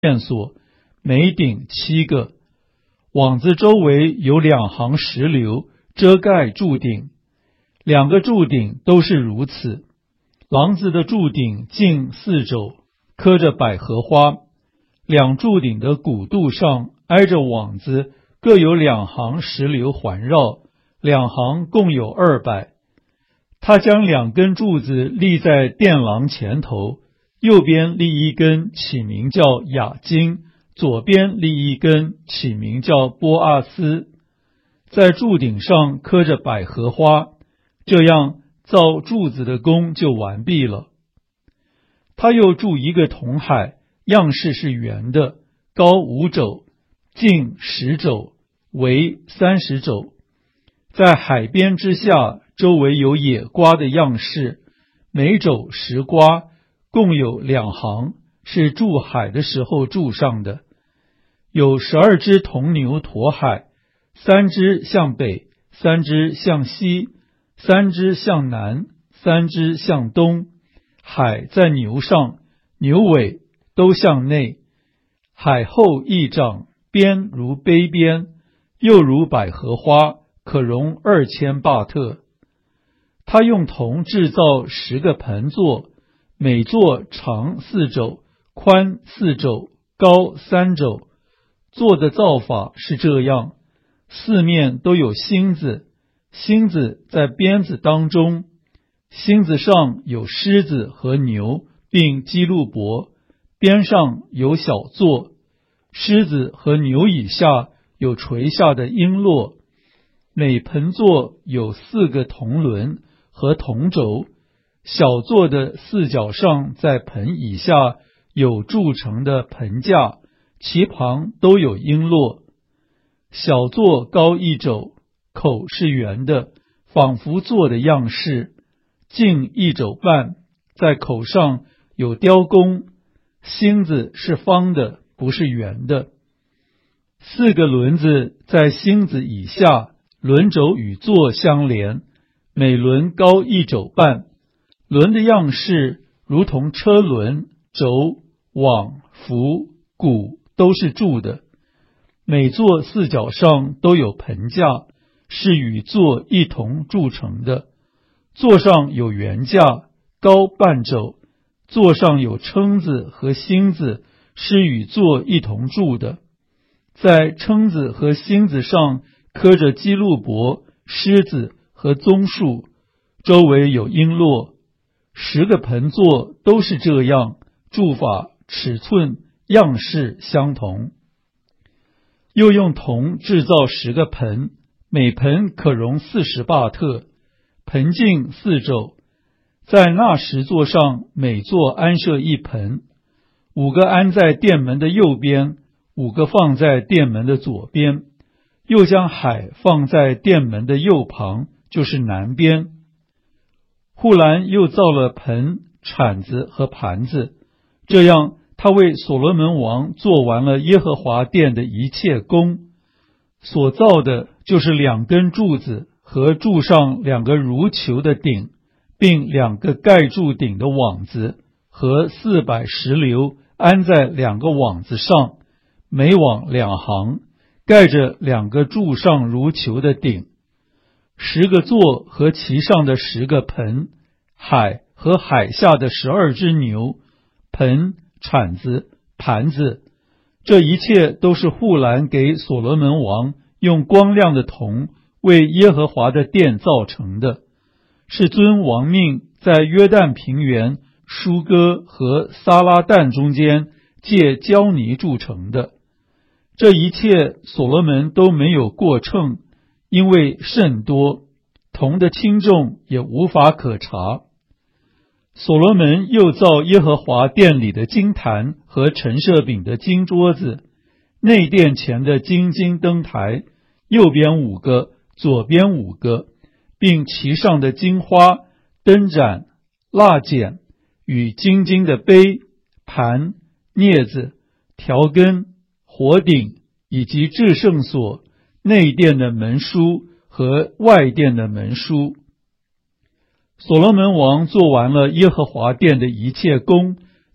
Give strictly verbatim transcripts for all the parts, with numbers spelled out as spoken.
线索，每顶七个。网子周围有两行石榴遮盖柱顶，两个柱顶都是如此。廊子的柱顶径四肘，刻着百合花，两柱顶的骨肚上挨着网子，各有两行石榴环绕，两行共有二百。他将两根柱子立在殿廊前头，右边立一根，起名叫雅金，左边立一根，起名叫波阿斯，在柱顶上刻着百合花，这样造柱子的工就完毕了。他又铸一个铜海，样式是圆的，高五肘，径十肘，围三十肘。在海边之下，周围有野瓜的样式，每肘十瓜，共有两行，是筑海的时候筑上的。有十二只铜牛驮海，三只向北，三只向西，三只向南，三只向东。海在牛上，牛尾都向内。海后一掌，边如杯边，又如百合花，可容二千巴特。他用铜制造十个盆座，每座长四肘，宽四肘，高三肘。座的造法是这样：四面都有星子，星子在鞭子当中，星子上有狮子和牛，并基路伯，边上有小座，狮子和牛以下有垂下的璎珞。每盆座有四个铜轮和铜轴，小座的四角上在盆以下有铸成的盆架，其旁都有璎珞。小座高一肘，口是圆的，仿佛座的样式，径一肘半，在口上有雕工，星子是方的，不是圆的。四个轮子在星子以下，轮轴与座相连，每轮高一肘半。轮的样式如同车轮，轴、网、扶、鼓都是铸的。每座四角上都有盆架，是与座一同铸成的。座上有圆架，高半肘，座上有蛏子和星子，是与座一同铸的。在蛏子和星子上刻着基路伯、狮子和棕树，周围有璎珞。十个盆座都是这样，铸法、尺寸、样式相同。又用铜制造十个盆，每盆可容四十巴特，盆径四肘。在那十座上，每座安设一盆，五个安在殿门的右边，五个放在殿门的左边。又将海放在殿门的右旁，就是南边。户兰又造了盆、铲子和盘子，这样他为所罗门王做完了耶和华殿的一切工。所造的就是两根柱子和柱上两个如球的顶，并两个盖住顶的网子，和四百石榴安在两个网子上，每网两行，盖着两个柱上如球的顶。十个座和其上的十个盆，海和海下的十二只牛，盆、铲子、盘子，这一切都是户兰给所罗门王用光亮的铜为耶和华的殿造成的，是遵王命在约旦平原、舒哥和撒拉旦中间借胶泥铸成的。这一切所罗门都没有过秤，因为甚多，铜的轻重也无法可查。所罗门又造耶和华殿里的金坛和陈设饼的金桌子，内殿前的金金灯台，右边五个，左边五个，并其上的金花、灯盏、蜡剪与金金的杯、盘、镊子、条根、火鼎，以及至圣所、内殿的门书和外殿的门书。所罗门王做完了耶和华殿的一切工，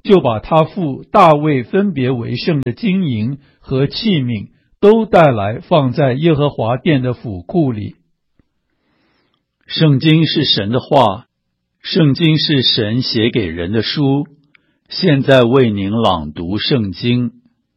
就把他父大卫分别为圣的金银和器皿都带来，放在耶和华殿的府库里。圣经是神的话，圣经是神写给人的书。现在为您朗读圣经。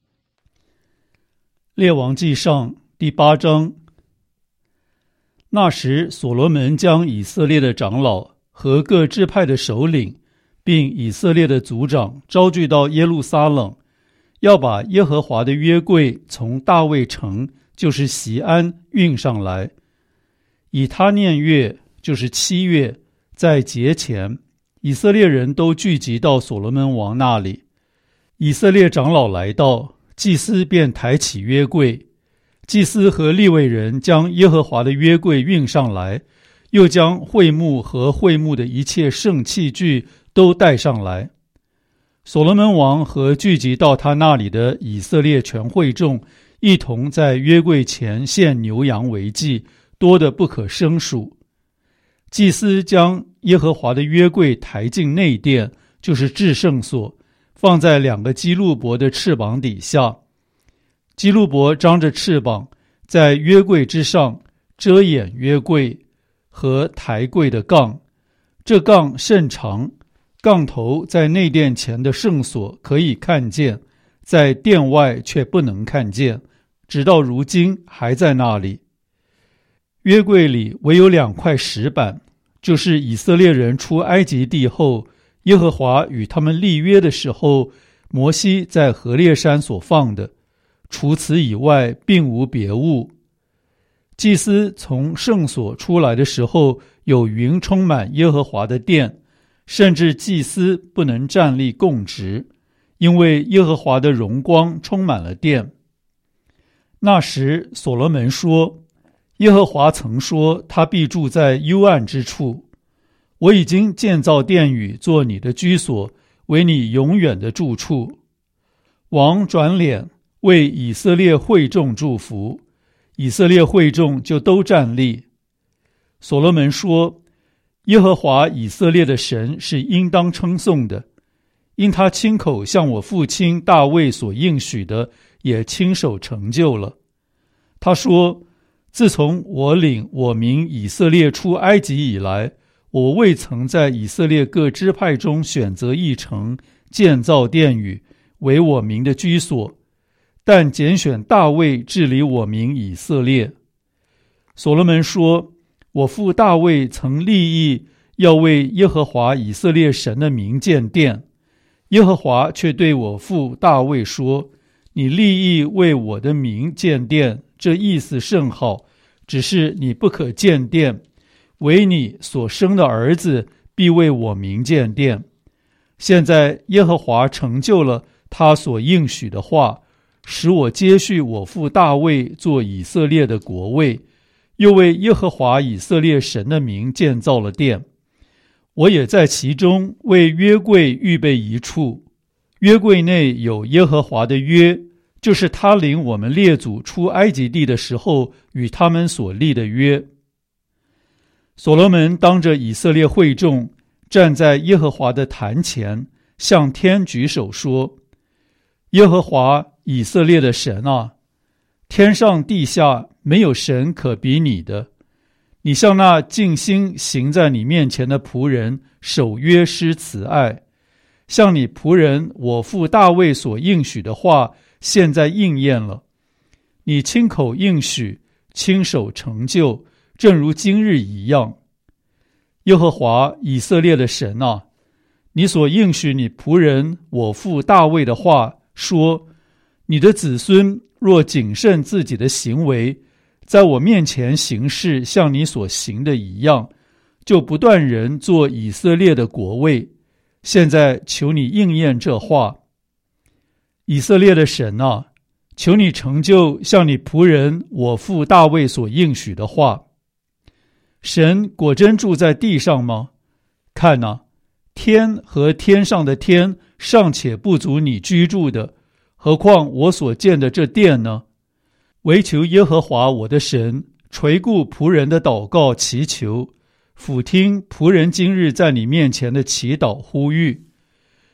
列王纪上第八章。那时，所罗门将以色列的长老和各支派的首领，并以色列的族长招聚到耶路撒冷，要把耶和华的约柜从大卫城，就是锡安运上来。以他念月，就是七月，在节前，以色列人都聚集到所罗门王那里。以色列长老来到，祭司便抬起约柜。祭司和利未人将耶和华的约柜运上来，又将会幕和会幕的一切圣器具都带上来。所罗门王和聚集到他那里的以色列全会众，一同在约柜前献牛羊为祭，多得不可胜数。祭司将耶和华的约柜抬进内殿，就是至圣所，放在两个基路伯的翅膀底下。基路伯张着翅膀，在约柜之上遮掩约柜和抬柜的杠。这杠甚长，杠头在内殿前的圣所可以看见，在殿外却不能看见，直到如今还在那里。约柜里唯有两块石板，就是以色列人出埃及地后，耶和华与他们立约的时候，摩西在何烈山所放的，除此以外并无别物。祭司从圣所出来的时候，有云充满耶和华的殿，甚至祭司不能站立供职，因为耶和华的荣光充满了殿。那时所罗门说，耶和华曾说他必住在幽暗之处，我已经建造殿宇做你的居所，为你永远的住处。王转脸为以色列会众祝福，以色列会众就都站立。所罗门说，耶和华以色列的神是应当称颂的，因他亲口向我父亲大卫所应许的，也亲手成就了。他说，自从我领我民以色列出埃及以来，我未曾在以色列各支派中选择一城，建造殿宇，为我民的居所，但拣选大卫治理我民以色列。所罗门说，我父大卫曾立意要为耶和华以色列神的名建殿，耶和华却对我父大卫说，你立意为我的名建殿，这意思甚好，只是你不可建殿，唯你所生的儿子必为我名建殿。现在耶和华成就了他所应许的话，使我接续我父大卫做以色列的国位，又为耶和华以色列神的名建造了殿。我也在其中为约柜预备一处，约柜内有耶和华的约，就是他领我们列祖出埃及地的时候与他们所立的约。所罗门当着以色列会众，站在耶和华的坛前，向天举手说，耶和华以色列的神啊，天上地下没有神可比你的，你向那尽心行在你面前的仆人守约施慈爱，向你仆人我父大卫所应许的话现在应验了。你亲口应许，亲手成就，正如今日一样。耶和华以色列的神啊，你所应许你仆人我父大卫的话，说，你的子孙若谨慎自己的行为，在我面前行事像你所行的一样，就不断人做以色列的国位。现在求你应验这话。以色列的神啊，求你成就像你仆人我父大卫所应许的话。神果真住在地上吗？看哪，天和天上的天尚且不足你居住的，何况我所建的这殿呢？唯求耶和华我的神垂顾仆人的祷告祈求，俯听仆人今日在你面前的祈祷呼吁。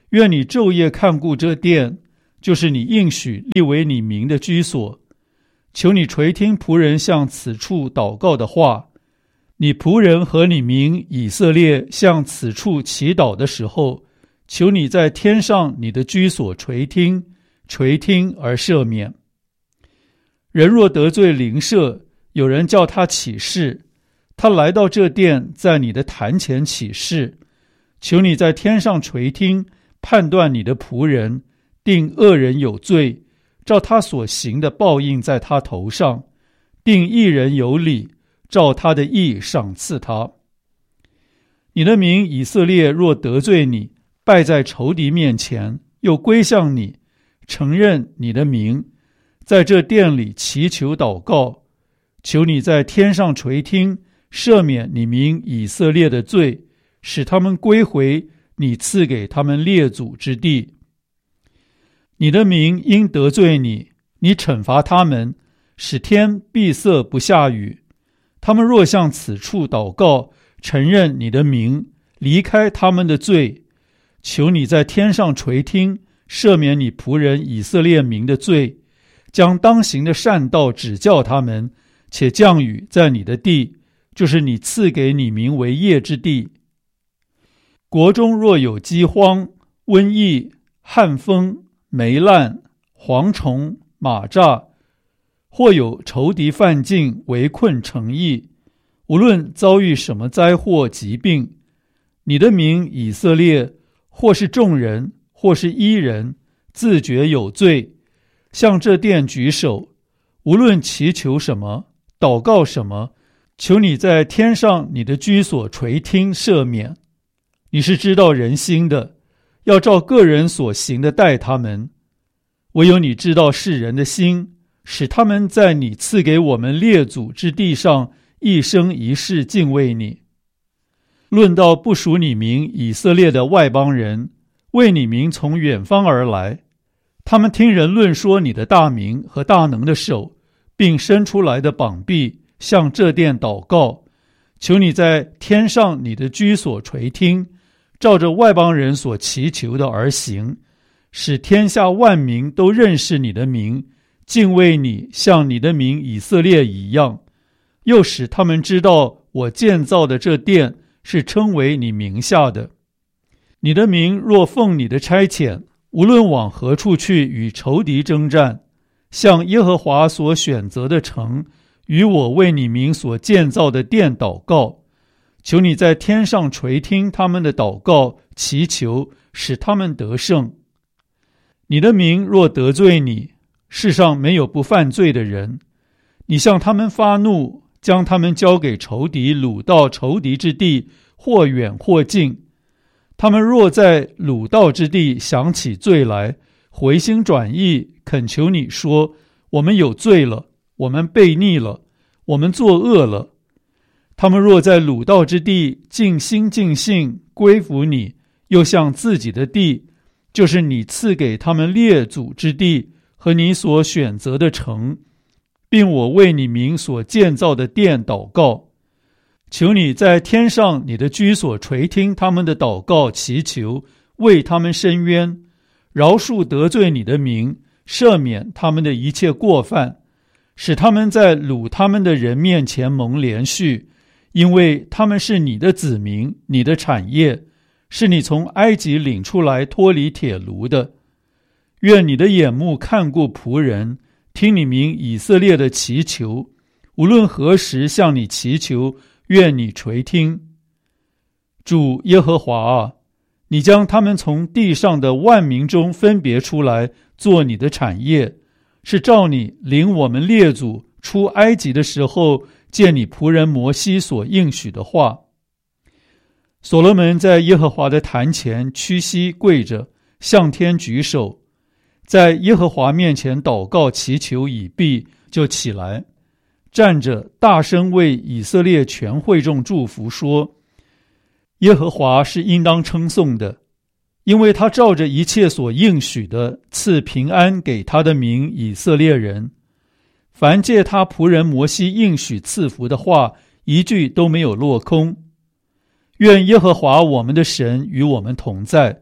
愿你昼夜看顾这殿，就是你应许立为你名的居所。求你垂听仆人向此处祷告的话。你仆人和你民以色列向此处祈祷的时候，求你在天上你的居所垂听，垂听而赦免。人若得罪邻舍，有人叫他起誓，他来到这殿，在你的坛前起誓，求你在天上垂听，判断你的仆人，定恶人有罪，照他所行的报应在他头上，定义人有理，照他的义赏赐他。你的民以色列若得罪你，败在仇敌面前，又归向你，承认你的名，在这殿里祈求祷告，求你在天上垂听，赦免你民以色列的罪，使他们归回你赐给他们列祖之地。你的民因得罪你，你惩罚他们，使天闭塞不下雨。他们若向此处祷告，承认你的名，离开他们的罪，求你在天上垂听，赦免你仆人以色列民的罪，将当行的善道指教他们，且降雨在你的地，就是你赐给你民为业之地。国中若有饥荒、瘟疫、旱风、霉烂、蝗虫、蚂蚱，或有仇敌犯境，围困城邑，无论遭遇什么灾祸疾病，你的民以色列，或是众人，或是一人，自觉有罪，向这殿举手，无论祈求什么，祷告什么，求你在天上你的居所垂听赦免。你是知道人心的，要照个人所行的待他们。唯有你知道世人的心，使他们在你赐给我们列祖之地上一生一世敬畏你。论到不属你名以色列的外邦人，为你名从远方而来，他们听人论说你的大名和大能的手，并伸出来的膀臂，向这殿祷告，求你在天上你的居所垂听，照着外邦人所祈求的而行，使天下万民都认识你的名，敬畏你，像你的名以色列一样，又使他们知道我建造的这殿是称为你名下的。你的名若奉你的差遣，无论往何处去与仇敌征战，向耶和华所选择的城，与我为你名所建造的殿祷告，求你在天上垂听他们的祷告，祈求，使他们得胜。你的名若得罪你，世上没有不犯罪的人，你向他们发怒，将他们交给仇敌，掳到仇敌之地，或远或近。他们若在掳到之地想起罪来，回心转意，恳求你说，我们有罪了，我们悖逆了，我们作恶了。他们若在掳到之地尽心尽性归服你，又向自己的地，就是你赐给他们列祖之地和你所选择的城，并我为你名所建造的殿祷告，求你在天上你的居所垂听他们的祷告祈求，为他们伸冤，饶恕得罪你的名，赦免他们的一切过犯，使他们在掳他们的人面前蒙连续，因为他们是你的子民，你的产业，是你从埃及领出来脱离铁炉的。愿你的眼目看顾仆人，听你名以色列的祈求，无论何时向你祈求，愿你垂听。主耶和华啊，你将他们从地上的万民中分别出来，做你的产业，是照你领我们列祖出埃及的时候，借你仆人摩西所应许的话。所罗门在耶和华的坛前屈膝跪着，向天举手，在耶和华面前祷告祈求已毕，就起来，站着大声为以色列全会众祝福，说，耶和华是应当称颂的，因为他照着一切所应许的，赐平安给他的民以色列人。凡借他仆人摩西应许赐福的话，一句都没有落空。愿耶和华我们的神与我们同在，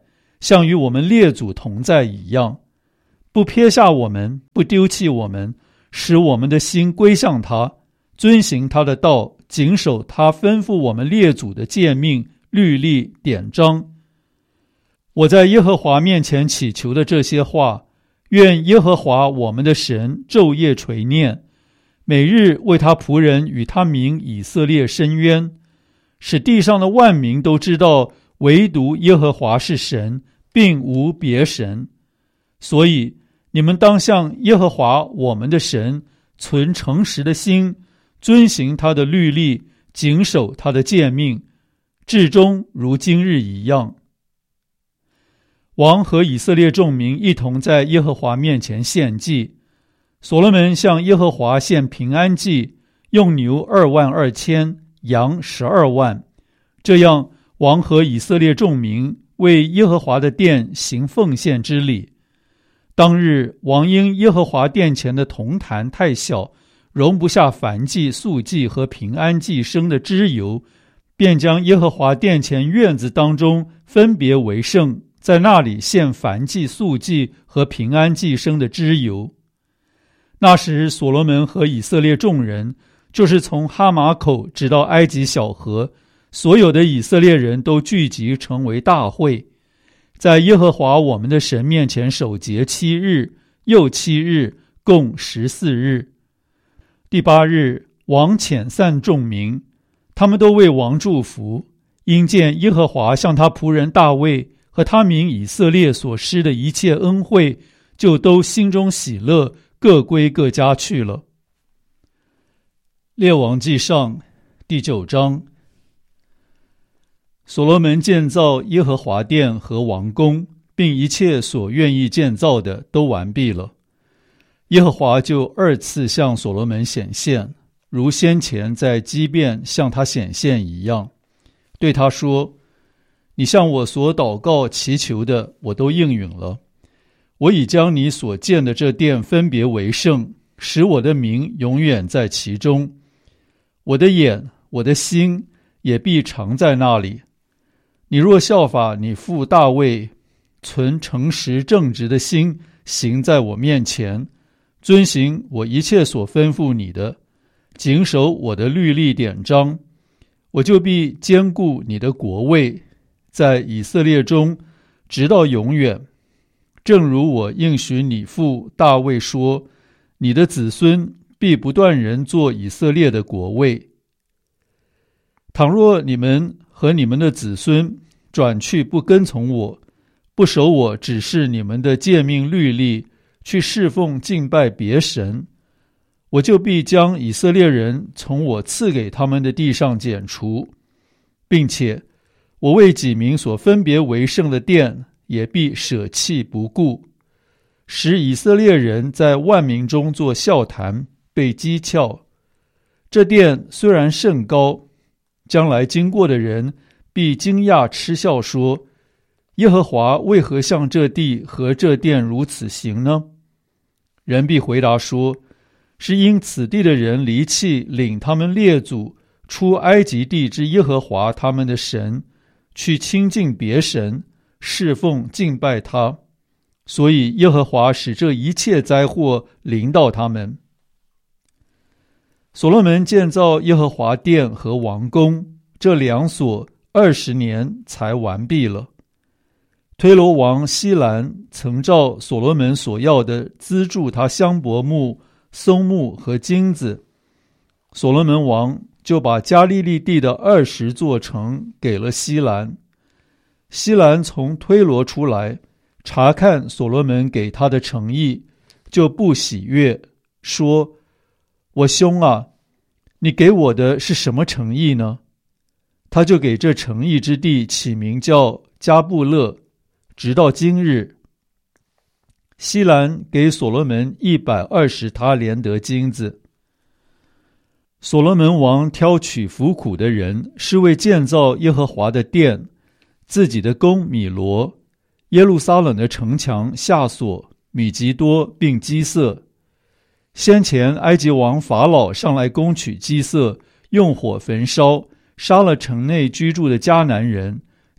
像与我们列祖同在一样，不撇下我们，不丢弃我们，使我们的心归向他，遵行他的道，谨守他吩咐我们列祖的诫命、律例、典章。我在耶和华面前祈求的这些话，愿耶和华我们的神昼夜垂念，每日为他仆人与他民以色列伸冤，使地上的万民都知道，唯独耶和华是神，并无别神。所以你们当向耶和华我们的神存诚实的心，遵行他的律例，谨守他的诫命，至终如今日一样。王和以色列众民一同在耶和华面前献祭。所罗门向耶和华献平安祭，用牛二万二千，羊十二万。这样，王和以色列众民为耶和华的殿行奉献之礼。当日，王因耶和华殿前的铜坛太小，容不下燔祭、素祭和平安祭生的脂油，便将耶和华殿前院子当中分别为圣，在那里献燔祭、素祭和平安祭生的脂油。那时，所罗门和以色列众人，就是从哈马口直到埃及小河，所有的以色列人都聚集成为大会，在耶和华我们的神面前守节七日，又七日，共十四日。第八日，王遣散众民，他们都为王祝福，因见耶和华向他仆人大卫和他民以色列所施的一切恩惠，就都心中喜乐，各归各家去了。列王纪上第九章。所罗门建造耶和华殿和王宫，并一切所愿意建造的都完毕了。耶和华就二次向所罗门显现，如先前在基遍向他显现一样，对他说：你向我所祷告祈求的，我都应允了。我已将你所建的这殿分别为圣，使我的名永远在其中。我的眼，我的心也必常在那里。你若效法你父大卫，存诚实正直的心，行在我面前，遵行我一切所吩咐你的，谨守我的律例典章，我就必坚固你的国位，在以色列中直到永远。正如我应许你父大卫说，你的子孙必不断人做以色列的国位。倘若你们和你们的子孙转去不跟从我，不守我指示你们的诫命律例，去侍奉敬拜别神，我就必将以色列人从我赐给他们的地上剪除，并且我为己民所分别为圣的殿也必舍弃不顾，使以色列人在万民中做笑谈，被讥诮。这殿虽然甚高，将来经过的人必惊讶嗤笑说，耶和华为何向这地和这殿如此行呢？人必回答说，是因此地的人离弃领他们列祖出埃及地之耶和华他们的神，去亲近别神，侍奉敬拜他，所以耶和华使这一切灾祸临到他们。所罗门建造耶和华殿和王宫，这两所二十年才完毕了。推罗王希兰曾照所罗门所要的资助他香柏木、松木和金子，所罗门王就把加利利地的二十座城给了希兰。希兰从推罗出来，查看所罗门给他的诚意，就不喜悦，说：我兄啊，你给我的是什么诚意呢？他就给这诚意之地起名叫加布勒，直到今日。希兰给所罗门一百二十他连得金子。所罗门王挑取服苦的人，是为建造耶和华的殿，自己的宫米罗，耶路撒冷的城墙下索、米吉多并基色。先前埃及王法老上来攻取基色，用火焚烧，杀了城内居住的迦南人，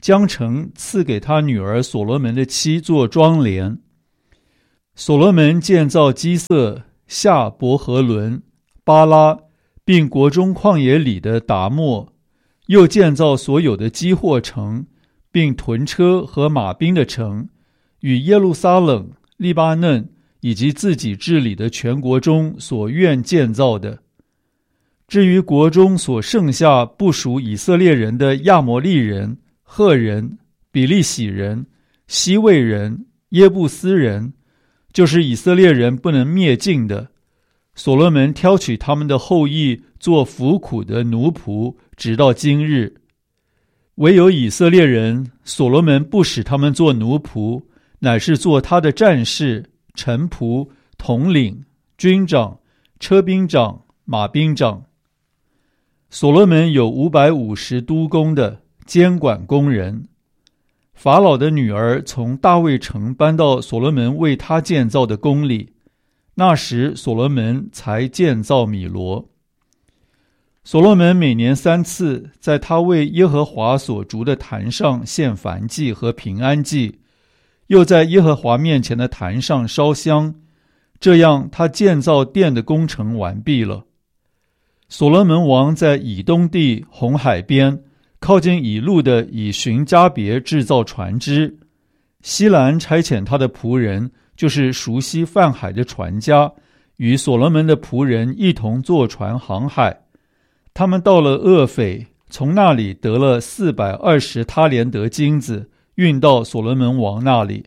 将城赐给他女儿所罗门的妻做庄帘。所罗门建造基色、夏伯和伦、巴拉，并国中旷野里的达莫，又建造所有的基货城，并屯车和马兵的城，与耶路撒冷、利巴嫩以及自己治理的全国中所愿建造的。至于国中所剩下不属以色列人的亚摩利人、赫人、比利洗人、西魏人、耶布斯人，就是以色列人不能灭尽的，所罗门挑取他们的后裔做服苦的奴仆，直到今日。唯有以色列人，所罗门不使他们做奴仆，乃是做他的战士、臣仆、统领、军长、车兵长、马兵长。所罗门有五百五十督工的监管工人。法老的女儿从大卫城搬到所罗门为他建造的宫里，那时所罗门才建造米罗。所罗门每年三次在他为耶和华所筑的坛上献燔祭和平安祭，又在耶和华面前的坛上烧香，这样他建造殿的工程完毕了。所罗门王在以东地红海边靠近以路的以寻加别制造船只，西兰差遣他的仆人，就是熟悉泛海的船家，与所罗门的仆人一同坐船航海。他们到了厄斐，从那里得了四百二十他连得金子，运到所罗门王那里。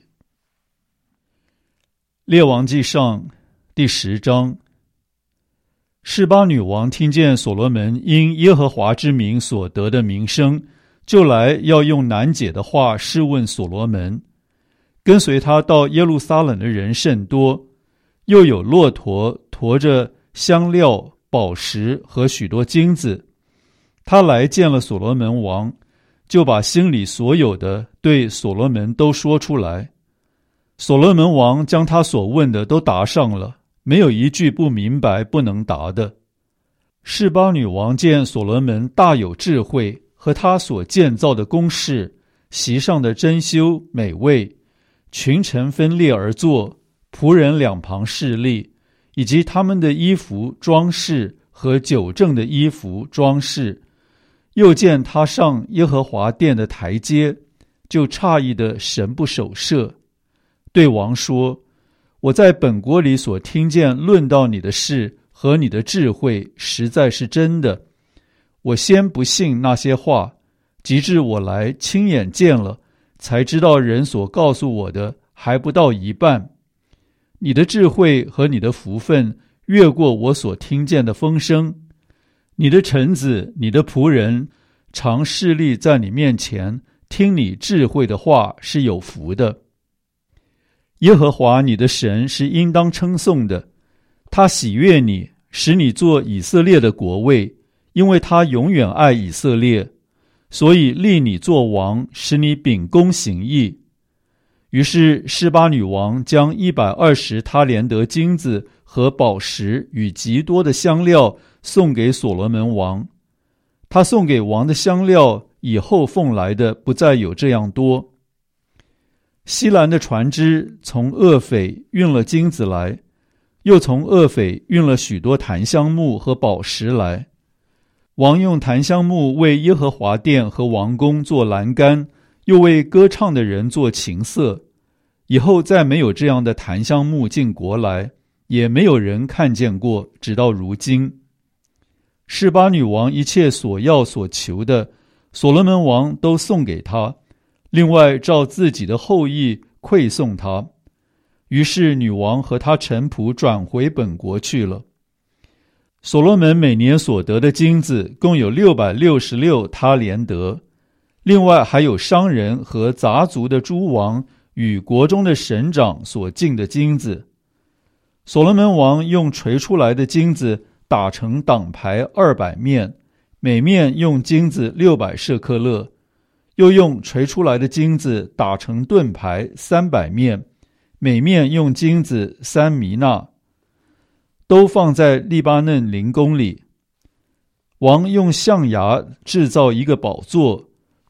列王记上第十章。示巴女王听见所罗门因耶和华之名所得的名声，就来要用难解的话试问所罗门。跟随他到耶路撒冷的人甚多，又有骆驼驮着香料、宝石和许多金子。他来见了所罗门王，就把心里所有的对所罗门都说出来。所罗门王将他所问的都答上了，没有一句不明白不能答的。示巴女王见所罗门大有智慧，和他所建造的宫室，席上的珍馐美味，群臣分列而坐，仆人两旁侍立，以及他们的衣服装饰和酒政的衣服装饰，又见他上耶和华殿的台阶，就诧异的神不守舍，对王说：我在本国里所听见论到你的事和你的智慧，实在是真的。我先不信那些话，及至我来亲眼见了，才知道人所告诉我的还不到一半。你的智慧和你的福分越过我所听见的风声。你的臣子、你的仆人常侍立在你面前，听你智慧的话是有福的。耶和华你的神是应当称颂的，他喜悦你，使你做以色列的国位，因为他永远爱以色列，所以立你做王，使你秉公行义。于是示巴女王将一百二十他连得金子和宝石与极多的香料送给所罗门王。他送给王的香料以后奉来的不再有这样多。西兰的船只从厄斐运了金子来，又从厄斐运了许多檀香木和宝石来。王用檀香木为耶和华殿和王宫做栏杆，又为歌唱的人做琴瑟。以后再没有这样的檀香木进国来，也没有人看见过，直到如今。示巴女王一切所要所求的，所罗门王都送给他，另外照自己的后裔馈送他。于是女王和他臣仆转回本国去了。所罗门每年所得的金子共有六百六十六他连得，另外还有商人和杂族的诸王与国中的省长所进的金子。所罗门王用锤出来的金子打成挡牌二百面，每面用金子六百舍克勒，又用锤出来的金子打成盾牌三百面，每面用金子三弥纳，都放在利巴嫩林宫里。王用象牙制造一个宝座，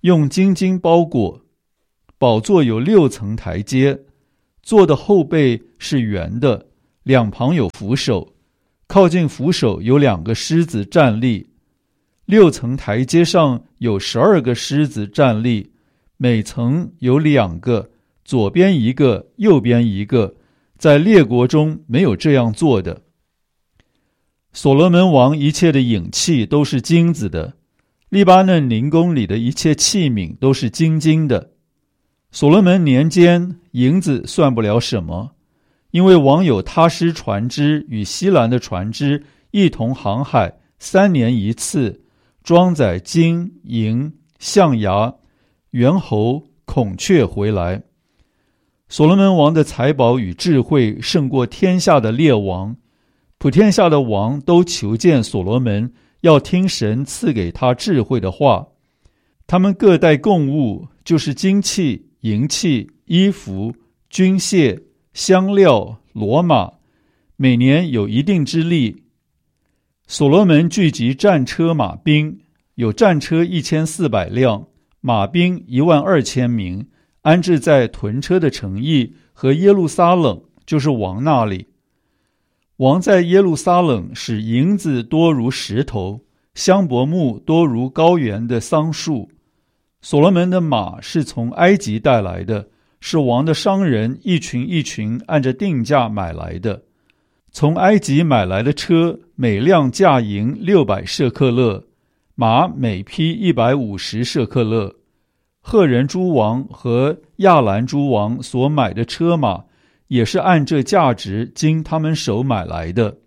用金金包裹。宝座有六层台阶，座的后背是圆的，两旁有扶手，靠近扶手有两个狮子站立。六层台阶上有十二个狮子站立，每层有两个，左边一个，右边一个，在列国中没有这样做的。所罗门王一切的影器都是金子的，利巴嫩林宫里的一切器皿都是金金的。所罗门年间，银子算不了什么，因为王有他施船只与西兰的船只一同航海，三年一次，装载金银象牙猿猴孔雀回来。所罗门王的财宝与智慧胜过天下的列王，普天下的王都求见所罗门，要听神赐给他智慧的话。他们各带供物，就是金器、银器、衣服、军械、香料、骡马，每年有一定之例。所罗门聚集战车马兵，有战车一千四百辆，马兵一万二千名，安置在屯车的城邑和耶路撒冷，就是王那里。王在耶路撒冷使银子多如石头，香柏木多如高原的桑树。所罗门的马是从埃及带来的，是王的商人一群一群按着定价买来的。从埃及买来的车，每辆价银六百舍克勒，马每匹一百五十舍克勒。赫人诸王和亚兰诸王所买的车马，也是按这价值经他们手买来的。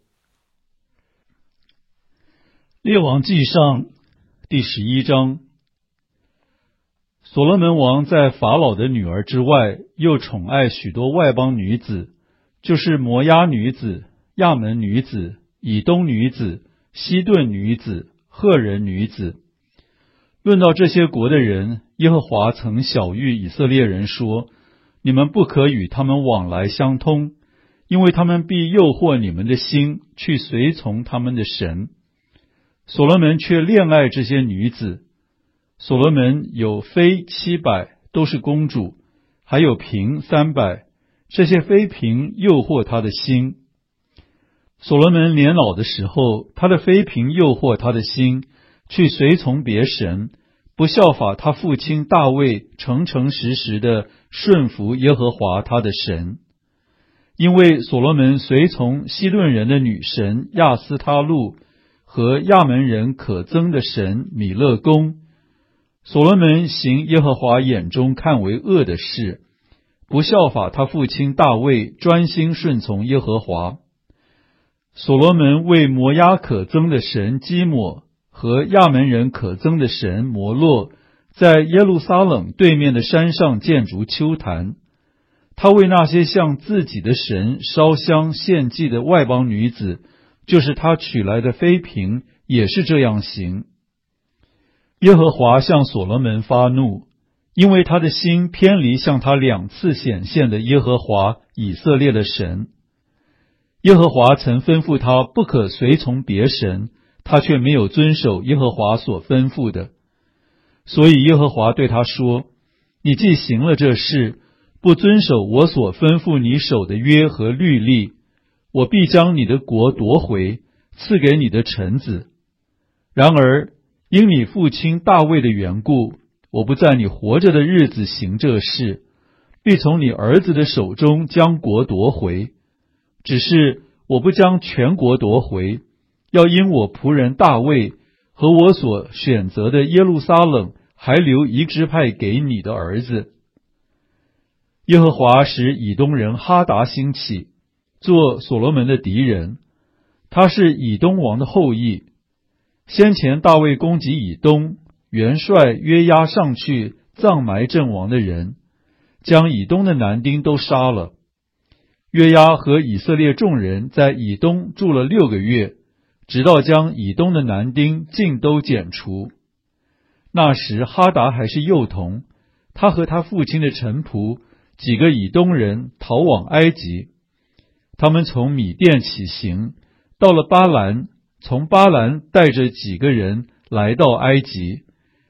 列王纪上第十一章。所罗门王在法老的女儿之外，又宠爱许多外邦女子，就是摩押女子、亚门女子、以东女子、西顿女子、赫人女子。论到这些国的人，耶和华曾晓谕以色列人说，你们不可与他们往来相通，因为他们必诱惑你们的心，去随从他们的神。所罗门却恋爱这些女子。所罗门有妃七百，都是公主，还有嫔三百，这些妃嫔诱惑他的心。所罗门年老的时候，他的妃嫔诱惑他的心，去随从别神，不效法他父亲大卫诚诚实实的顺服耶和华他的神。因为所罗门随从西顿人的女神亚斯他路和亚门人可憎的神米勒公，所罗门行耶和华眼中看为恶的事，不效法他父亲大卫专心顺从耶和华。所罗门为摩押可憎的神基抹和亚门人可憎的神摩洛，在耶路撒冷对面的山上建筑丘坛。他为那些向自己的神烧香献祭的外邦女子，就是他娶来的妃嫔，也是这样行。耶和华向所罗门发怒，因为他的心偏离向他两次显现的耶和华以色列的神。耶和华曾吩咐他不可随从别神，他却没有遵守耶和华所吩咐的。所以耶和华对他说，你既行了这事，不遵守我所吩咐你守的约和律例，我必将你的国夺回，赐给你的臣子。然而因你父亲大卫的缘故，我不在你活着的日子行这事，必从你儿子的手中将国夺回。只是我不将全国夺回，要因我仆人大卫和我所选择的耶路撒冷还留一支派给你的儿子。耶和华使以东人哈达兴起，做所罗门的敌人。他是以东王的后裔。先前大卫攻击以东，元帅约押上去葬埋阵亡的人，将以东的男丁都杀了。约押和以色列众人在以东住了六个月，直到将以东的男丁尽都剪除。那时哈达还是幼童，他和他父亲的臣仆几个以东人逃往埃及。他们从米甸起行，到了巴兰，从巴兰带着几个人来到埃及，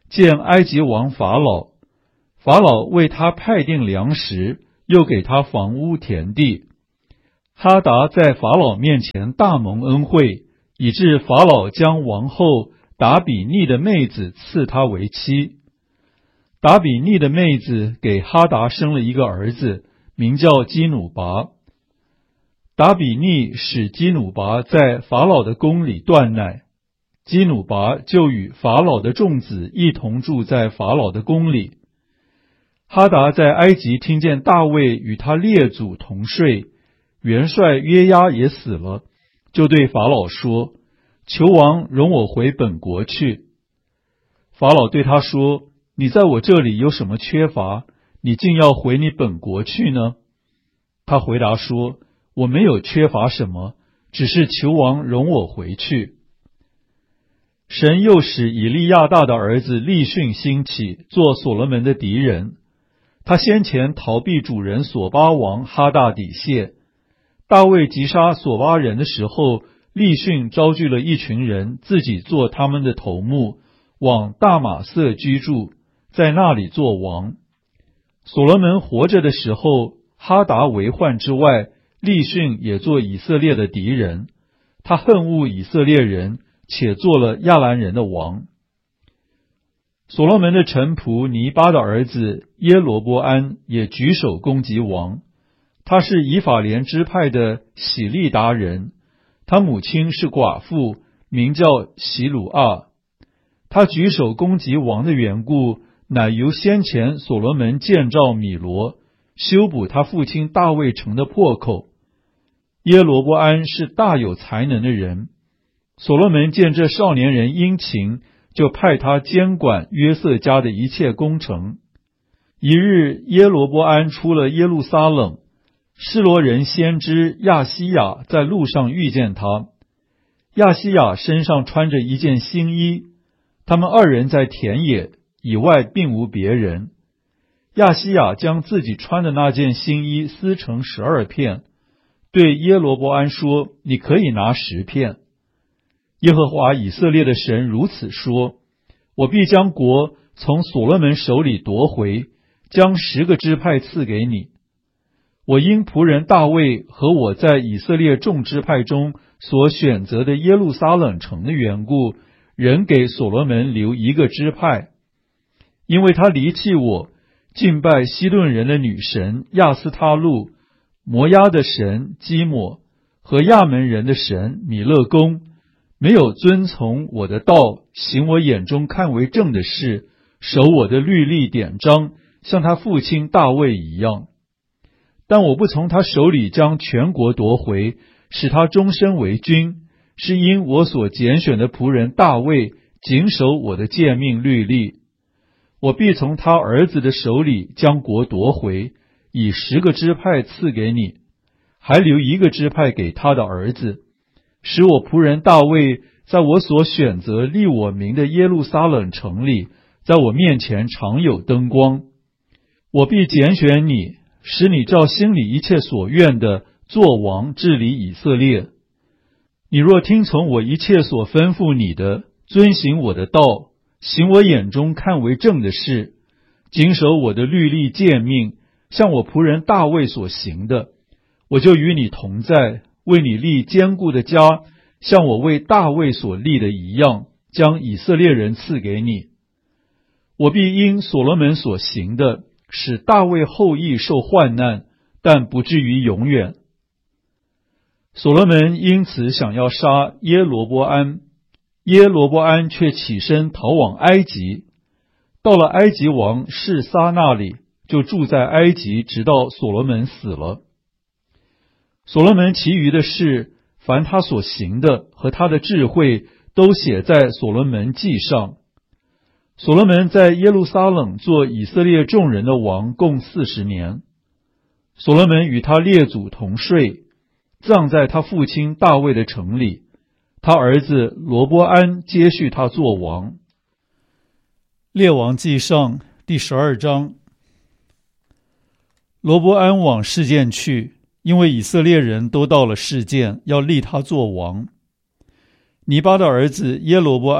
见埃及王法老，法老为他派定粮食，又给他房屋田地。哈达在法老面前大蒙恩惠，以致法老将王后达比尼的妹子赐他为妻。达比尼的妹子给哈达生了一个儿子，名叫基努拔。达比尼使基努拔在法老的宫里断奶，基努拔就与法老的众子一同住在法老的宫里。哈达在埃及听见大卫与他列祖同睡，元帅约押也死了，就对法老说：求王容我回本国去。法老对他说：你在我这里有什么缺乏，你竟要回你本国去呢？他回答说：我没有缺乏什么，只是求王容我回去。神又使以利亚大的儿子利逊兴起，做所罗门的敌人。他先前逃避主人索巴王哈大底谢。大卫击杀索巴人的时候，利逊招聚了一群人，自己做他们的头目，往大马色居住，在那里做王。所罗门活着的时候，哈达为患之外，利逊也做以色列的敌人。他恨恶以色列人，且做了亚兰人的王。所罗门的臣仆尼巴的儿子耶罗波安也举手攻击王。他是以法莲支派的喜利达人，他母亲是寡妇，名叫喜鲁阿。他举手攻击王的缘故，乃由先前所罗门建造米罗，修补他父亲大卫城的破口。耶罗波安是大有才能的人，所罗门见这少年人殷勤，就派他监管约瑟家的一切工程。一日，耶罗波安出了耶路撒冷，示罗人先知亚西亚在路上遇见他。亚西亚身上穿着一件新衣，他们二人在田野，以外并无别人。亚西亚将自己穿的那件新衣撕成十二片，对耶罗波安说：你可以拿十片。耶和华以色列的神如此说：我必将国从所罗门手里夺回，将十个支派赐给你。我因仆人大卫和我在以色列众支派中所选择的耶路撒冷城的缘故，仍给所罗门留一个支派。因为他离弃我，敬拜西顿人的女神亚斯他路、摩押的神基抹和亚门人的神米勒公，没有遵从我的道，行我眼中看为正的事，守我的律例典章，像他父亲大卫一样。但我不从他手里将全国夺回，使他终身为君，是因我所拣选的仆人大卫谨守我的诫命律例。我必从他儿子的手里将国夺回，以十个支派赐给你，还留一个支派给他的儿子，使我仆人大卫在我所选择立我名的耶路撒冷城里，在我面前常有灯光。我必拣选你，使你照心里一切所愿的做王治理以色列。你若听从我一切所吩咐你的，遵行我的道，行我眼中看为正的事，谨守我的律例诫命，像我仆人大卫所行的，我就与你同在，为你立坚固的家，像我为大卫所立的一样，将以色列人赐给你。我必因所罗门所行的，使大卫后裔受患难，但不至于永远。所罗门因此想要杀耶罗波安，耶罗波安却起身逃往埃及，到了埃及王示撒那里，就住在埃及，直到所罗门死了。所罗门其余的事，凡他所行的和他的智慧，都写在所罗门记上。所罗门在耶路撒冷做以色列众人的王，共四十年。所罗门与他列祖同睡，葬在他父亲大卫的城里。他儿子罗波安接续他做王。 列王记上第十二章。罗波安往示剑去，因为以色列人都到了示剑，要立他做王。尼巴的儿子耶罗波安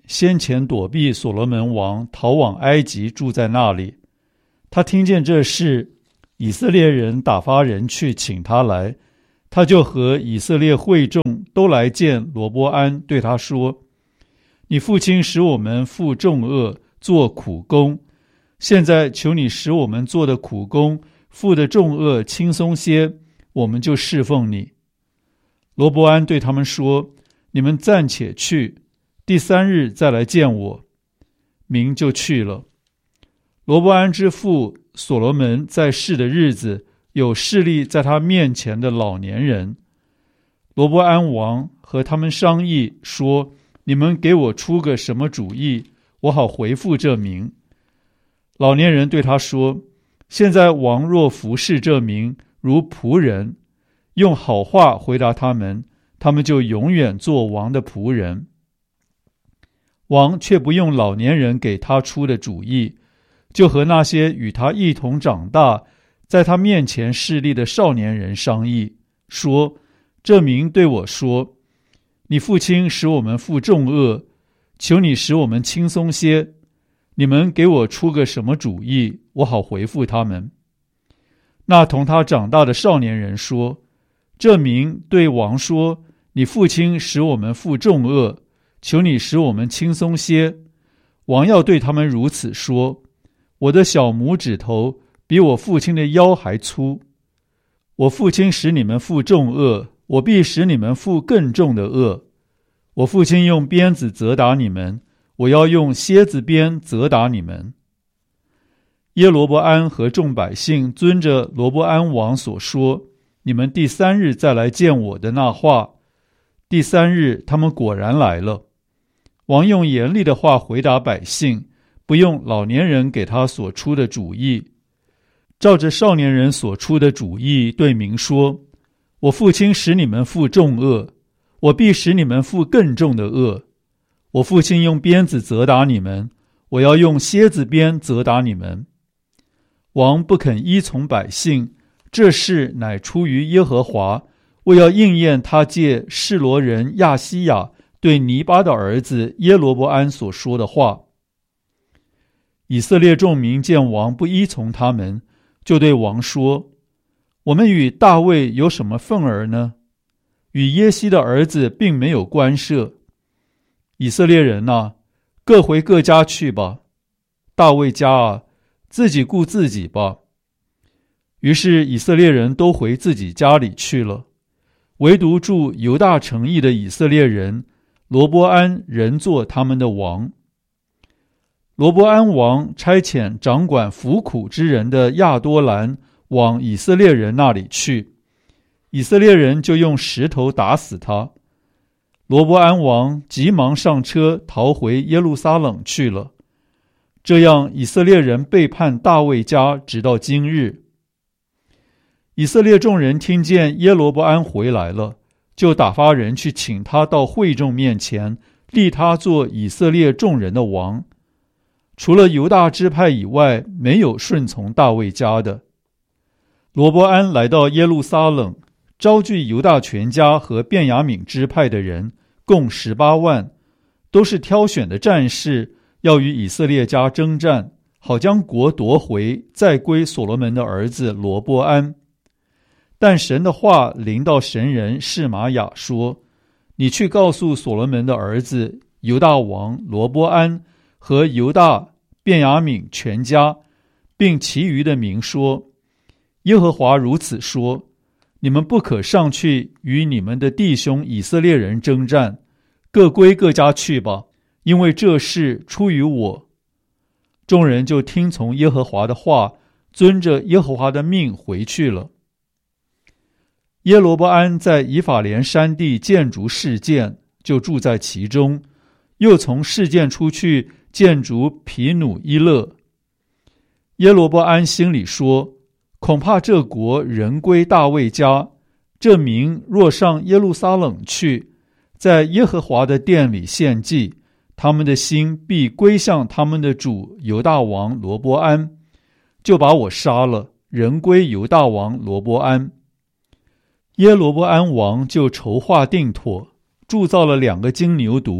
先前躲避所罗门王，逃往埃及，住在那里。他听见这事，以色列人打发人去请他来，他就和以色列会众都来见罗波安，对他说：你父亲使我们负重恶，做苦工，现在求你使我们做的苦工，负的重恶轻松些，我们就侍奉你。罗波安对他们说：你们暂且去，第三日再来见我。民就去了。罗波安之父所罗门在世的日子，有侍立在他面前的老年人。罗波安王和他们商议说：你们给我出个什么主意，我好回复这民。老年人对他说：现在王若服侍这民如仆人，用好话回答他们，他们就永远做王的仆人。王却不用老年人给他出的主意，就和那些与他一同长大，在他面前侍立的少年人商议，说：这民对我说：你父亲使我们负重恶，求你使我们轻松些，你们给我出个什么主意，我好回复他们。那同他长大的少年人说：这民对王说：你父亲使我们负重恶，求你使我们轻松些。王要对他们如此说：我的小拇指头比我父亲的腰还粗。我父亲使你们负重恶，我必使你们负更重的恶。我父亲用鞭子责打你们，我要用蝎子鞭责打你们。耶罗波安和众百姓遵着罗波安王所说，你们第三日再来见我的那话，第三日他们果然来了。王用严厉的话回答百姓，不用老年人给他所出的主意，照着少年人所出的主意对民说：我父亲使你们负重恶，我必使你们负更重的恶。我父亲用鞭子责打你们，我要用蝎子鞭责打你们。王不肯依从百姓，这事乃出于耶和华，为要应验他借示罗人亚西亚对尼巴的儿子耶罗波安所说的话。以色列众民见王不依从他们，就对王说：我们与大卫有什么分儿呢？与耶西的儿子并没有关涉。以色列人啊，各回各家去吧。大卫家啊，自己顾自己吧。于是以色列人都回自己家里去了，唯独住犹大城邑的以色列人，罗波安仍做他们的王。罗波安王差遣掌管服苦之人的亚多兰往以色列人那里去，以色列人就用石头打死他。罗波安王急忙上车逃回耶路撒冷去了。这样以色列人背叛大卫家，直到今日。以色列众人听见耶罗波安回来了，就打发人去请他到会众面前，立他做以色列众人的王。除了犹大支派以外，没有顺从大卫家的。罗波安来到耶路撒冷，招聚犹大全家和便雅悯支派的人，共十八万，都是挑选的战士，要与以色列家征战，好将国夺回，再归所罗门的儿子罗波安。但神的话临到神人示玛雅说：你去告诉所罗门的儿子犹大王罗波安和犹大便雅悯全家，并其余的民说：耶和华如此说，你们不可上去与你们的弟兄以色列人征战，各归各家去吧，因为这事出于我。众人就听从耶和华的话，遵着耶和华的命回去了。耶罗波安在以法莲山地建筑示剑，就住在其中，又从示剑出去建筑毗努伊勒。耶罗波安心里说：恐怕这国人归大卫家，这民若上耶路撒冷去，在耶和华的殿里献祭，他们的心必归向他们的主犹大王罗波安，就把我杀了，人归犹大王罗波安。耶罗波安王就筹划定妥，铸造了两个金牛犊，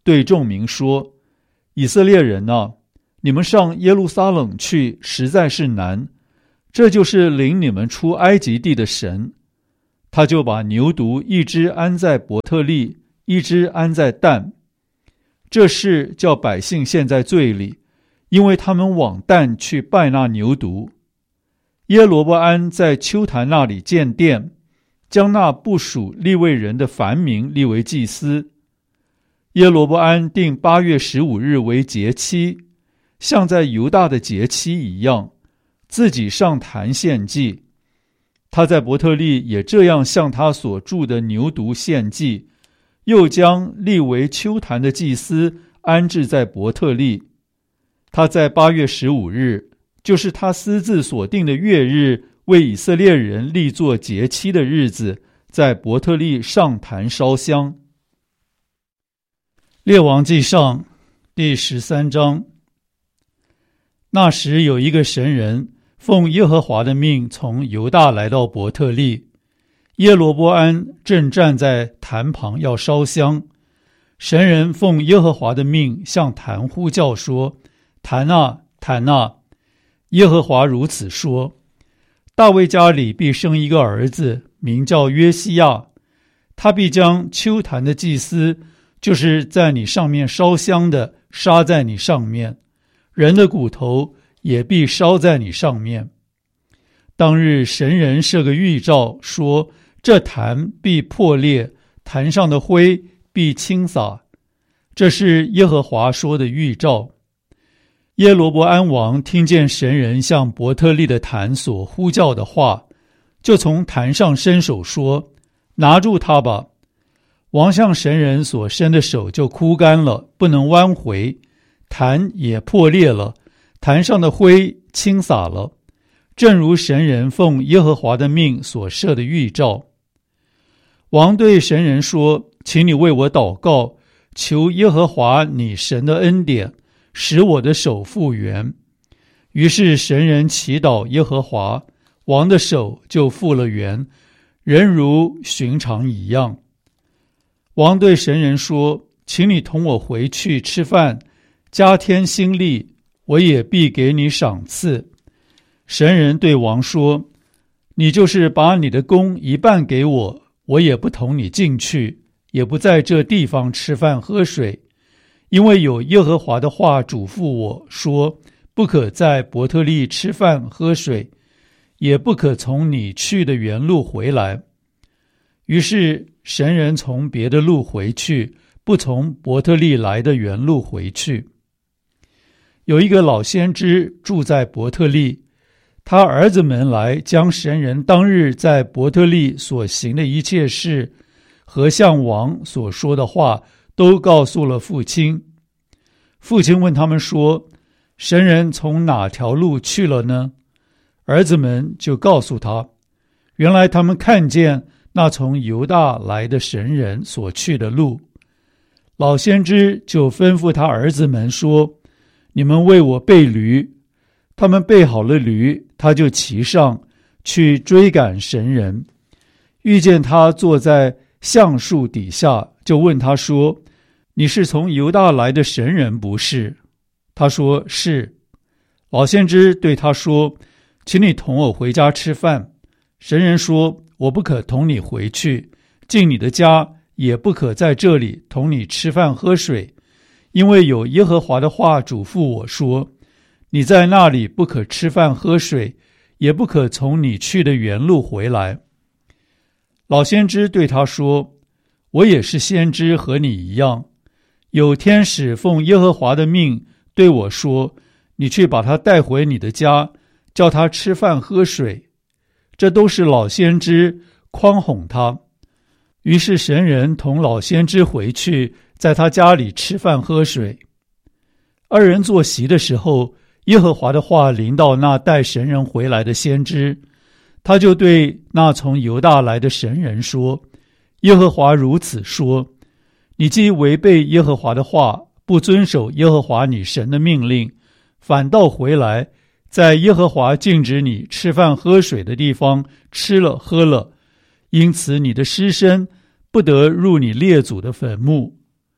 对众民说：以色列人啊，你们上耶路撒冷去实在是难，这就是领你们出埃及地的神。他就把牛犊一只安在伯特利，一只安在但。这事叫百姓陷在罪里，因为他们往但去拜那牛犊。耶罗波安在丘坛那里建殿，将那不属利未人的凡民立为祭司。耶罗波安定八月十五日为节期，像在犹大的节期一样，自己上坛献祭。他在伯特利也这样向他所铸的牛犊献祭，又将立为丘坛的祭司安置在伯特利。他在八月十五日，就是他私自所定的月日，为以色列人立作节期的日子，在伯特利上坛烧香。 列王纪上第十三章。那时有一个神人，奉耶和华的命从犹大来到伯特利，耶罗波安正站在坛旁要烧香。神人奉耶和华的命向坛呼叫说：坛啊，坛啊！耶和华如此说：大卫家里必生一个儿子，名叫约西亚，他必将丘坛的祭司，就是在你上面烧香的，杀在你上面，人的骨头也必烧在你上面。当日神人设个预兆，说这坛必破裂，坛上的灰必倾洒。这是耶和华说的预兆。耶罗伯安王听见神人向伯特利的坛所呼叫的话，就从坛上伸手说：拿住他吧。王向神人所伸的手就枯干了，不能弯回，坛也破裂了，坛上的灰倾洒了，正如神人奉耶和华的命所设的预兆。王对神人说：请你为我祷告，求耶和华你神的恩典，使我的手复原。于是神人祈祷耶和华，王的手就复了原，人如寻常一样。王对神人说：请你同我回去吃饭，加添心力，我也必给你赏赐。神人对王说：你就是把你的工一半给我，我也不同你进去，也不在这地方吃饭喝水，因为有耶和华的话嘱咐我说：不可在伯特利吃饭喝水，也不可从你去的原路回来。于是神人从别的路回去，不从伯特利来的原路回去。有一个老先知住在伯特利，他儿子们来将神人当日在伯特利所行的一切事和向王所说的话都告诉了父亲。父亲问他们说：神人从哪条路去了呢？儿子们就告诉他，原来他们看见那从犹大来的神人所去的路。老先知就吩咐他儿子们说：你们为我备驴。他们备好了驴，他就骑上去追赶神人，遇见他坐在橡树底下，就问他说：你是从犹大来的神人不是？他说是。老先知对他说：请你同我回家吃饭。神人说：我不可同你回去，进你的家，也不可在这里同你吃饭喝水，因为有耶和华的话嘱咐我说：你在那里不可吃饭喝水，也不可从你去的原路回来。老先知对他说：我也是先知，和你一样，有天使奉耶和华的命对我说：你去把他带回你的家，叫他吃饭喝水。这都是老先知诓哄他。于是神人同老先知回去，在他家里吃饭喝水。二人坐席的时候，耶和华的话临到那带神人回来的先知，他就对那从犹大来的神人说：耶和华如此说，你既违背耶和华的话，不遵守耶和华你神的命令，反倒回来，在耶和华禁止你吃饭喝水的地方吃了喝了，因此你的尸身不得入你列祖的坟墓。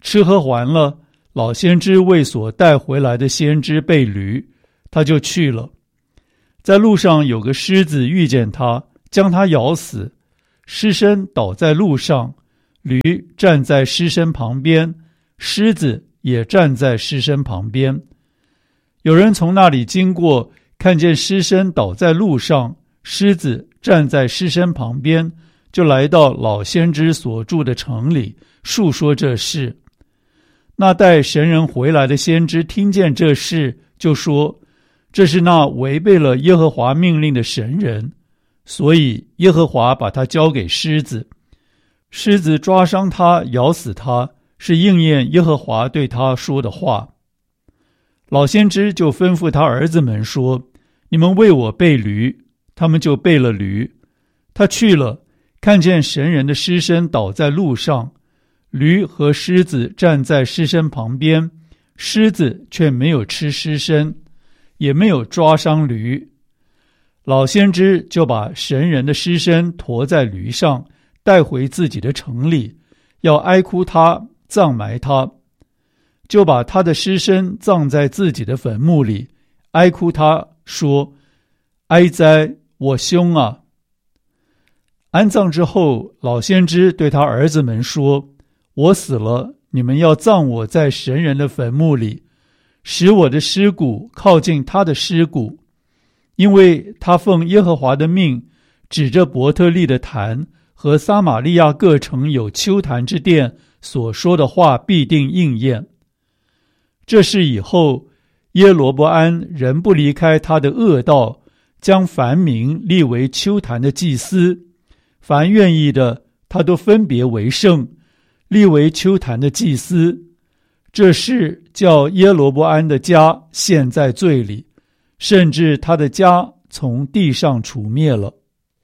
吃喝完了，老先知为所带回来的先知背驴，他就去了。在路上有个狮子遇见他，将他咬死，尸身倒在路上，驴站在尸身旁边，狮子也站在尸身旁边。有人从那里经过，看见尸身倒在路上，狮子站在尸身旁边，就来到老先知所住的城里，述说这事。那带神人回来的先知听见这事，就说：这是那违背了耶和华命令的神人，所以耶和华把他交给狮子。狮子抓伤他，咬死他，是应验耶和华对他说的话。老先知就吩咐他儿子们说：你们为我背驴。他们就背了驴。他去了，看见神人的尸身倒在路上，驴和狮子站在尸身旁边，狮子却没有吃尸身，也没有抓伤驴。老先知就把神人的尸身驮在驴上，带回自己的城里，要哀哭他，葬埋他。就把他的尸身葬在自己的坟墓里，哀哭他，说：哀哉，我兄啊！安葬之后，老先知对他儿子们说：我死了，你们要葬我在神人的坟墓里，使我的尸骨靠近他的尸骨，因为他奉耶和华的命，指着伯特利的坛和撒玛利亚各城有丘坛之殿所说的话必定应验。这事以后，耶罗伯安仍不离开他的恶道，将凡民立为丘坛的祭司，凡愿意的，他都分别为圣，立为丘坛的祭司。这事叫耶罗伯安的家陷在罪里，甚至他的家从地上除灭了。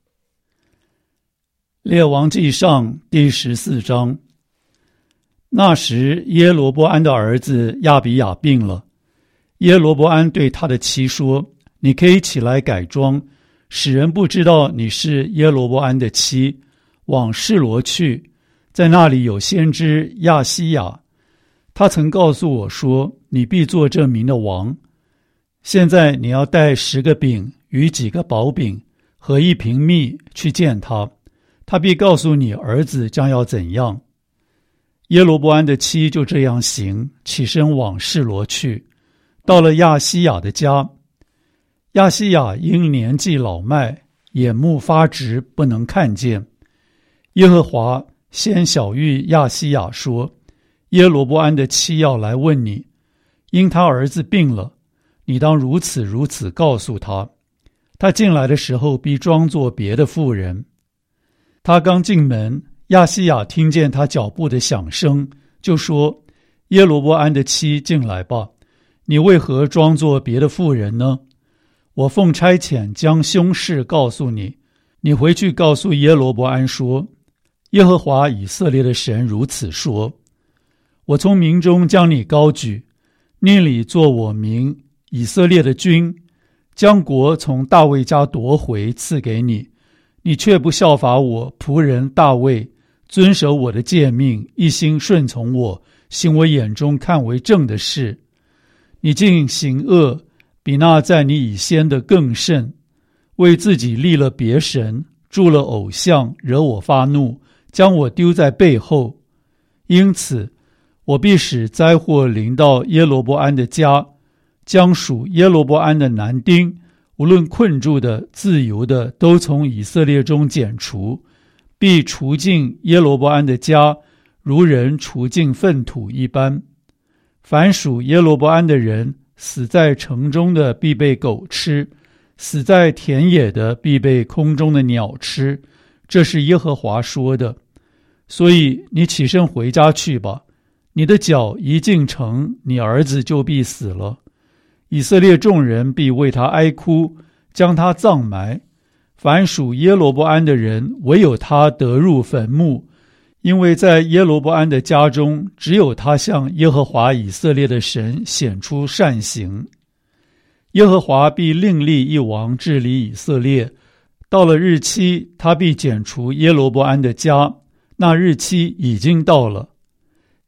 列王纪上第十四章。那时耶罗伯安的儿子亚比亚病了，耶罗伯安对他的妻说：你可以起来改装，使人不知道你是耶罗伯安的妻，往示罗去，在那里有先知亚西亚，他曾告诉我说，你必做这民的王。现在你要带十个饼与几个薄饼和一瓶蜜去见他，他必告诉你儿子将要怎样。耶罗伯安的妻就这样行，起身往示罗去，到了亚西亚的家。亚西亚因年纪老迈，眼目发直，不能看见。耶和华先晓谕亚西亚说：耶罗伯安的妻要来问你，因他儿子病了，你当如此如此告诉他。他进来的时候必装作别的妇人。他刚进门，亚西亚听见他脚步的响声，就说：耶罗伯安的妻进来吧，你为何装作别的妇人呢？我奉差遣将凶事告诉你，你回去告诉耶罗伯安说：耶和华以色列的神如此说：我从民中将你高举，令你做我民以色列的君，将国从大卫家夺回赐给你，你却不效法我仆人大卫，遵守我的诫命，一心顺从我，行我眼中看为正的事。你竟行恶，比那在你以先的更甚，为自己立了别神，铸了偶像，惹我发怒，将我丢在背后。因此我必使灾祸临到耶罗伯安的家，将属耶罗伯安的男丁，无论困住的自由的，都从以色列中剪除，必除尽耶罗伯安的家，如人除尽粪土一般。凡属耶罗伯安的人，死在城中的必被狗吃，死在田野的必被空中的鸟吃，这是耶和华说的。所以你起身回家去吧，你的脚一进城，你儿子就必死了。以色列众人必为他哀哭，将他葬埋。凡属耶罗伯安的人，唯有他得入坟墓，因为在耶罗伯安的家中，只有他向耶和华以色列的神显出善行。耶和华必另立一王治理以色列，到了日期，他必剪除耶罗伯安的家，那日期已经到了。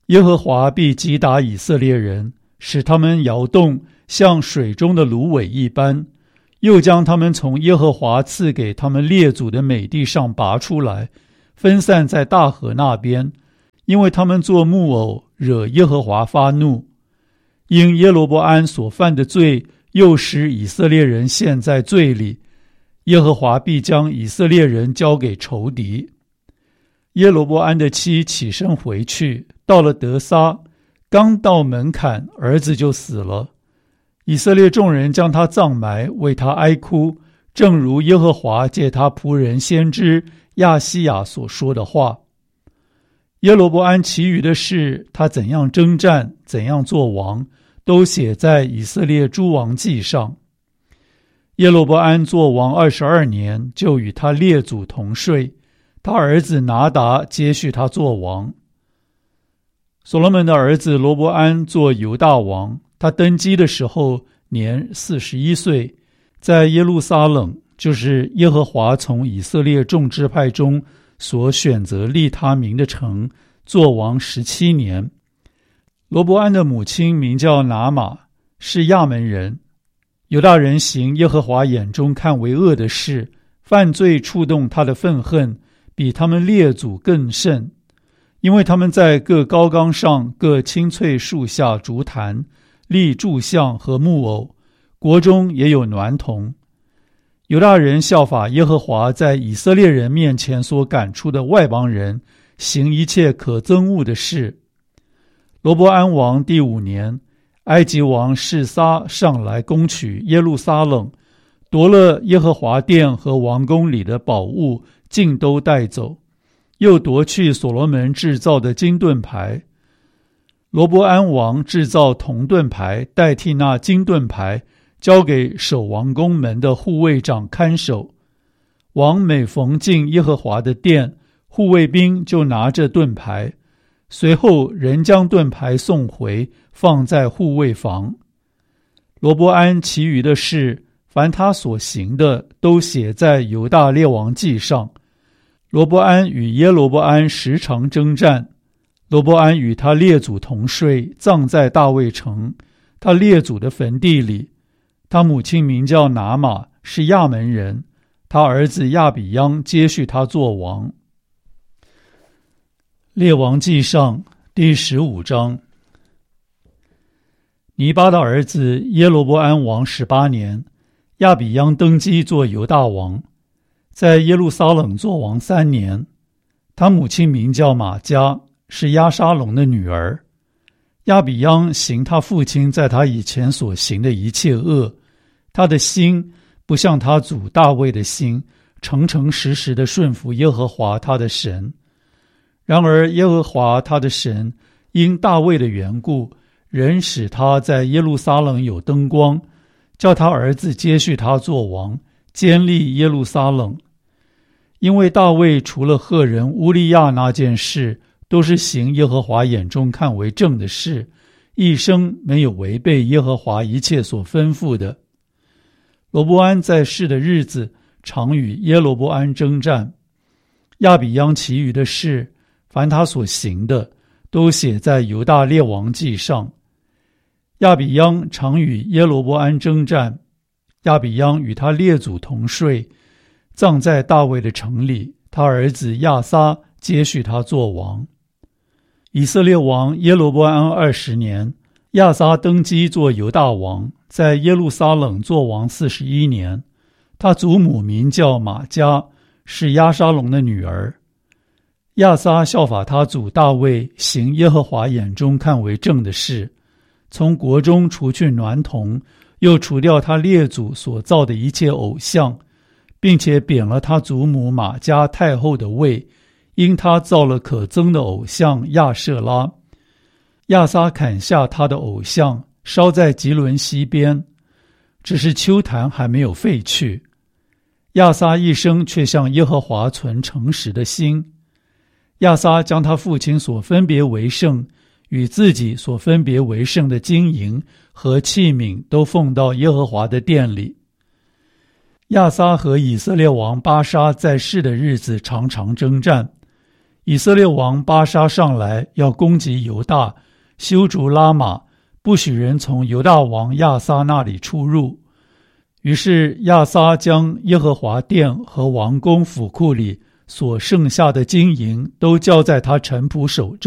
耶和华必击打以色列人，使他们摇动，像水中的芦苇一般，又将他们从耶和华赐给他们列祖的美地上拔出来，分散在大河那边，因为他们做木偶，惹耶和华发怒。因耶罗波安所犯的罪，又使以色列人陷在罪里，耶和华必将以色列人交给仇敌。耶罗波安的妻起身回去，到了得撒，刚到门槛，儿子就死了。以色列众人将他葬埋，为他哀哭，正如耶和华借他仆人先知亚西亚所说的话。耶罗波安其余的事，他怎样征战，怎样做王，都写在以色列诸王记上。耶罗波安做王二十二年，就与他列祖同睡，他儿子拿达接续他做王。所罗门的儿子罗波安做犹大王，他登基的时候年四十一岁，在耶路撒冷，就是耶和华从以色列众支派中所选择立他名的城，做王十七年。罗伯安的母亲名叫拿玛，是亚门人。犹大人行耶和华眼中看为恶的事，犯罪触动他的愤恨，比他们列祖更甚，因为他们在各高冈上、各青翠树下筑坛，立柱像和木偶，国中也有娈童。犹大人效法耶和华在以色列人面前所赶出的外邦人，行一切可憎恶的事。罗伯安王第五年，埃及王示撒上来攻取耶路撒冷，夺了耶和华殿和王宫里的宝物，尽都带走，又夺去所罗门制造的金盾牌。罗伯安王制造铜盾牌，代替那金盾牌，交给守王宫门的护卫长看守。王每逢进耶和华的殿，护卫兵就拿着盾牌，随后人将盾牌送回，放在护卫房。罗伯安其余的事，凡他所行的，都写在犹大列王记上。罗伯安与耶罗伯安时常征战，罗伯安与他列祖同睡，葬在大卫城，他列祖的坟地里。他母亲名叫拿玛，是亚门人，他儿子亚比央接续他做王。列王记上第十五章。尼巴的儿子耶罗波安王十八年，亚比央登基做犹大王，在耶路撒冷做王三年。他母亲名叫玛迦，是押沙龙的女儿。亚比央行他父亲在他以前所行的一切恶，他的心不像他祖大卫的心，诚诚实实的顺服耶和华他的神。然而耶和华他的神因大卫的缘故，仍使他在耶路撒冷有灯光，叫他儿子接续他做王，坚立耶路撒冷。因为大卫除了赫人乌利亚那件事，都是行耶和华眼中看为正的事，一生没有违背耶和华一切所吩咐的。罗波安在世的日子，常与耶罗波安征战。亚比央其余的事，凡他所行的，都写在犹大列王记上。亚比央常与耶罗波安征战，亚比央与他列祖同睡，葬在大卫的城里，他儿子亚撒接续他做王。以色列王耶罗波安二十年，亚撒登基做犹大王，在耶路撒冷做王四十一年。他祖母名叫玛迦，是押沙龙的女儿。亚撒效法他祖大卫，行耶和华眼中看为正的事，从国中除去娈童，又除掉他列祖所造的一切偶像，并且贬了他祖母玛迦太后的位，因他造了可憎的偶像亚舍拉。亚撒砍下他的偶像，烧在吉伦西边，只是丘坛还没有废去。亚撒一生却向耶和华存诚实的心。亚撒将他父亲所分别为圣，与自己所分别为圣的金银和器皿都奉到耶和华的殿里。亚撒和以色列王巴沙在世的日子常常征战。 以色列王巴沙上来要攻击犹大，修筑拉玛，不许人从犹大王亚撒那里出入。于是亚撒将耶和华殿和王宫府库里所剩下的金银都交在他臣仆手中。